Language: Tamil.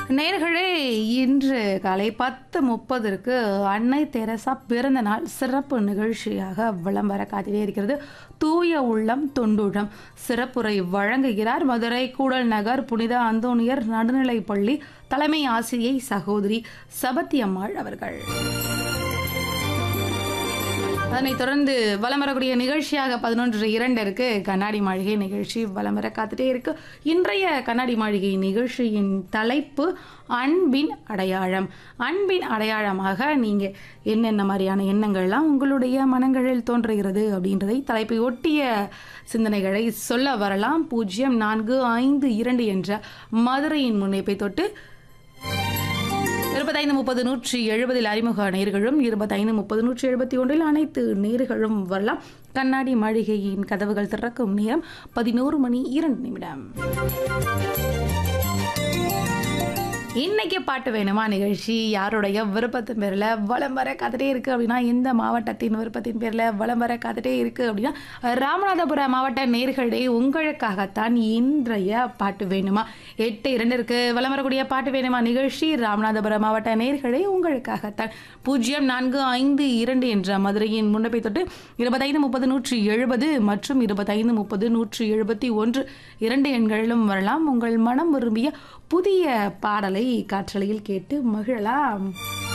நேயர்களே, இன்று காலை 10:30ற்கு அன்னை தெரசா பிறந்த நாள் சிறப்பு நிகழ்ச்சியாக விளம்பர காத்திலே இருக்கிறது. தூய உள்ளம் தொண்டுழம் சிறப்புரை வழங்குகிறார் மதுரை கூடல் நகர் புனித அந்தோனியர் நடுநிலைப்பள்ளி தலைமை ஆசிரியை சகோதரி சபத்தியம்மாள் அவர்கள். அதனைத் தொடர்ந்து வலம் வரக்கூடிய நிகழ்ச்சியாக 11:02 கண்ணாடி மாளிகை நிகழ்ச்சி வலம் வர காத்துட்டே இருக்கு. இன்றைய கண்ணாடி மாளிகை நிகழ்ச்சியின் தலைப்பு அன்பின் அடையாளம். அன்பின் அடையாளமாக நீங்க என்னென்ன மாதிரியான எண்ணங்கள்லாம் உங்களுடைய மனங்களில் தோன்றுகிறது அப்படின்றதை தலைப்பை ஒட்டிய சிந்தனைகளை சொல்ல வரலாம். 0452 என்ற மதுரையின் முன்னிப்பை தொட்டு 25-30-170 அறிமுக நேர்களும் 25-30-171 அனைத்து நேர்களும் வரலாம். கண்ணாடி மாளிகையின் கதவுகள் திறக்கும் நேரம் 11:02. இன்னைக்கு பாட்டு வேணுமா நிகழ்ச்சி யாருடைய விருப்பத்தின் பேரில் வலம் வர காத்துட்டே இருக்கு அப்படின்னா, எந்த மாவட்டத்தின் விருப்பத்தின் பேரில் வலம் வர காத்துட்டே இருக்கு அப்படின்னா, ராமநாதபுரம் மாவட்ட நேர்களே உங்களுக்காகத்தான் இன்றைய பாட்டு வேணுமா. 8:02 வலம் வரக்கூடிய பாட்டு வேணுமா நிகழ்ச்சி ராமநாதபுரம் மாவட்ட நேர்களே உங்களுக்காகத்தான். 0452 என்ற மதுரையின் முன்னப்பை தொட்டு 25-30-170 மற்றும் 25-30-171 இரண்டு எண்களிலும் வரலாம். உங்கள் மனம் விரும்பிய புதிய பாடலை காற்றலையில் கேட்டு மகிழலாம்.